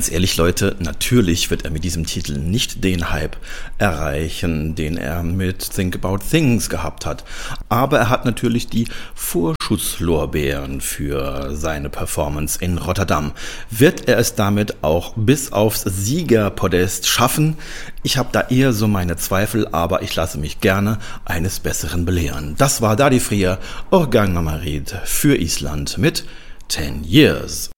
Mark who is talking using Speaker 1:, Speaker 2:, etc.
Speaker 1: ganz ehrlich, Leute, natürlich wird er mit diesem Titel nicht den Hype erreichen, den er mit Think About Things gehabt hat. Aber er hat natürlich die Vorschusslorbeeren für seine Performance in Rotterdam. Wird er es damit auch bis aufs Siegerpodest schaffen? Ich habe da eher so meine Zweifel, aber ich lasse mich gerne eines Besseren belehren. Das war Daði Freyr, Organgamarit für Island mit 10 Years.